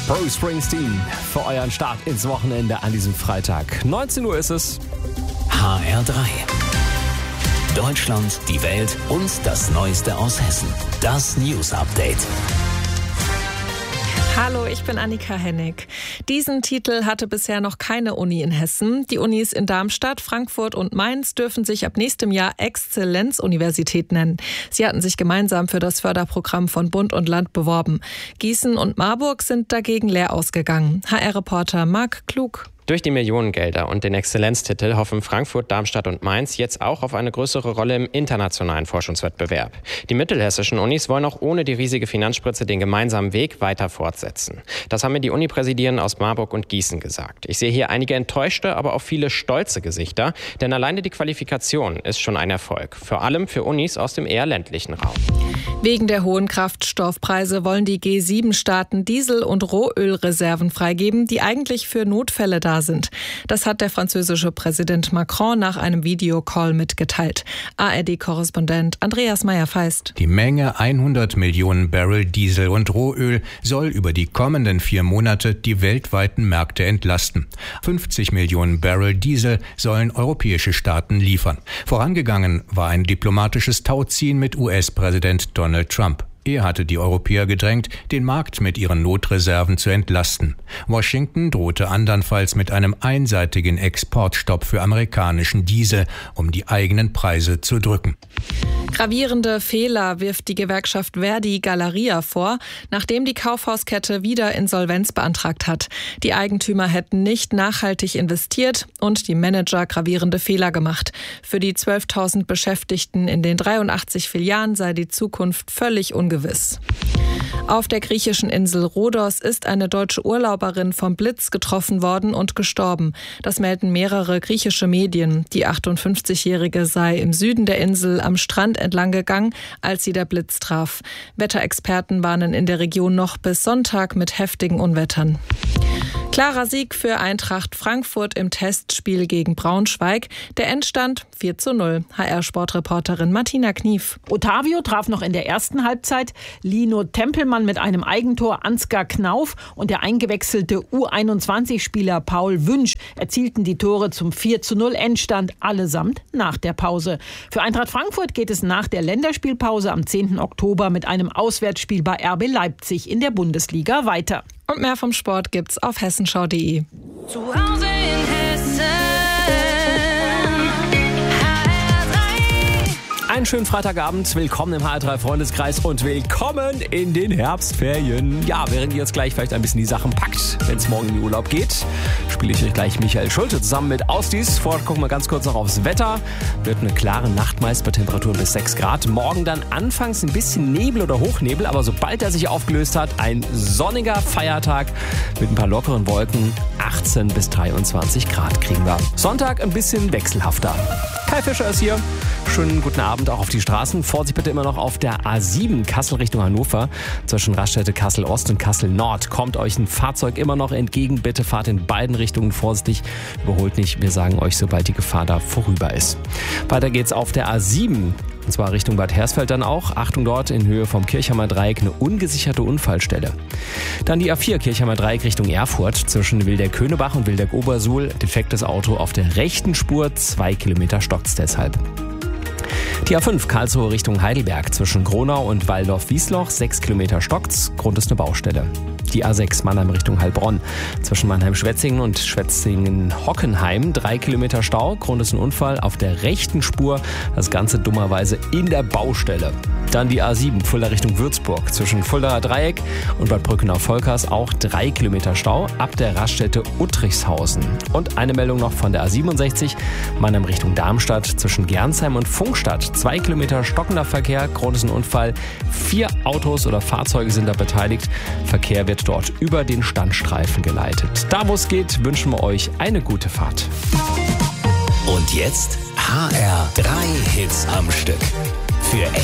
Bruce Springsteen für euren Start ins Wochenende an diesem Freitag. 19 Uhr ist es. HR3. Deutschland, die Welt und das Neueste aus Hessen. Das News Update. Hallo, ich bin Annika Hennig. Diesen Titel hatte bisher noch keine Uni in Hessen. Die Unis in Darmstadt, Frankfurt und Mainz dürfen sich ab nächstem Jahr Exzellenzuniversität nennen. Sie hatten sich gemeinsam für das Förderprogramm von Bund und Land beworben. Gießen und Marburg sind dagegen leer ausgegangen. HR-Reporter Marc Klug. Durch die Millionengelder und den Exzellenztitel hoffen Frankfurt, Darmstadt und Mainz jetzt auch auf eine größere Rolle im internationalen Forschungswettbewerb. Die mittelhessischen Unis wollen auch ohne die riesige Finanzspritze den gemeinsamen Weg weiter fortsetzen. Das haben mir die Unipräsidien aus Marburg und Gießen gesagt. Ich sehe hier einige enttäuschte, aber auch viele stolze Gesichter, denn alleine die Qualifikation ist schon ein Erfolg. Vor allem für Unis aus dem eher ländlichen Raum. Wegen der hohen Kraftstoffpreise wollen die G7-Staaten Diesel- und Rohölreserven freigeben, die eigentlich für Notfälle da sind. Das hat der französische Präsident Macron nach einem Videocall mitgeteilt. ARD-Korrespondent Andreas Meyer-Feist. Die Menge 100 Millionen Barrel Diesel und Rohöl soll über die kommenden 4 Monate die weltweiten Märkte entlasten. 50 Millionen Barrel Diesel sollen europäische Staaten liefern. Vorangegangen war ein diplomatisches Tauziehen mit US-Präsident Donald Trump. Er hatte die Europäer gedrängt, den Markt mit ihren Notreserven zu entlasten. Washington drohte andernfalls mit einem einseitigen Exportstopp für amerikanischen Diesel, um die eigenen Preise zu drücken. Gravierende Fehler wirft die Gewerkschaft Verdi Galeria vor, nachdem die Kaufhauskette wieder Insolvenz beantragt hat. Die Eigentümer hätten nicht nachhaltig investiert und die Manager gravierende Fehler gemacht. Für die 12.000 Beschäftigten in den 83 Filialen sei die Zukunft völlig ungewiss. Auf der griechischen Insel Rhodos ist eine deutsche Urlauberin vom Blitz getroffen worden und gestorben. Das melden mehrere griechische Medien. Die 58-Jährige sei im Süden der Insel am Strand entlang gegangen, als sie der Blitz traf. Wetterexperten warnen in der Region noch bis Sonntag mit heftigen Unwettern. Klarer Sieg für Eintracht Frankfurt im Testspiel gegen Braunschweig. Der Endstand 4:0. HR-Sportreporterin Martina Knief. Ottavio traf noch in der ersten Halbzeit. Lino Tempelmann mit einem Eigentor, Ansgar Knauf und der eingewechselte U21-Spieler Paul Wünsch erzielten die Tore zum 4:0 Endstand, allesamt nach der Pause. Für Eintracht Frankfurt geht es nach der Länderspielpause am 10. Oktober mit einem Auswärtsspiel bei RB Leipzig in der Bundesliga weiter. Und mehr vom Sport gibt's auf hessenschau.de. Zu Hause in Hessen. Einen schönen Freitagabend, willkommen im HR3-Freundeskreis und willkommen in den Herbstferien. Ja, während ihr jetzt gleich vielleicht ein bisschen die Sachen packt, wenn es morgen in den Urlaub geht, spiele ich euch gleich Michael Schulte zusammen mit Austis. Vorher gucken wir ganz kurz noch aufs Wetter. Wird eine klare Nacht, meist bei Temperaturen bis 6 Grad. Morgen dann anfangs ein bisschen Nebel oder Hochnebel, aber sobald er sich aufgelöst hat, ein sonniger Feiertag mit ein paar lockeren Wolken. 18 bis 23 Grad kriegen wir. Sonntag ein bisschen wechselhafter. Kai Fischer ist hier. Schönen guten Abend auch auf die Straßen. Vorsicht bitte immer noch auf der A7 Kassel Richtung Hannover. Zwischen Raststätte Kassel Ost und Kassel Nord kommt euch ein Fahrzeug immer noch entgegen. Bitte fahrt in beiden Richtungen vorsichtig. Überholt nicht. Wir sagen euch, sobald die Gefahr da vorüber ist. Weiter geht's auf der A7. Und zwar Richtung Bad Hersfeld dann auch. Achtung, dort in Höhe vom Kirchheimer Dreieck eine ungesicherte Unfallstelle. Dann die A4 Kirchheimer Dreieck Richtung Erfurt. Zwischen Wildeck-Könebach und Wildeck-Obersuhl. Defektes Auto auf der rechten Spur. 2 Kilometer stockt's deshalb. Die A5 Karlsruhe Richtung Heidelberg. Zwischen Gronau und Waldorf-Wiesloch. 6 Kilometer stockt's. Grund ist eine Baustelle. Die A6 Mannheim Richtung Heilbronn. Zwischen Mannheim-Schwetzingen und Schwetzingen-Hockenheim 3 Kilometer Stau. Grund ist ein Unfall auf der rechten Spur. Das Ganze dummerweise in der Baustelle. Dann die A7 Fulda Richtung Würzburg. Zwischen Fuldaer Dreieck und Bad Brückenau-Volkers auch 3 Kilometer Stau ab der Raststätte Uttrichshausen. Und eine Meldung noch von der A67 Mannheim Richtung Darmstadt. Zwischen Gernsheim und Funkstadt 2 Kilometer stockender Verkehr. Grund ist ein Unfall. 4 Autos oder Fahrzeuge sind da beteiligt. Verkehr wird dort über den Standstreifen geleitet. Da wo es geht, wünschen wir euch eine gute Fahrt. Und jetzt HR3 Hits am Stück. Für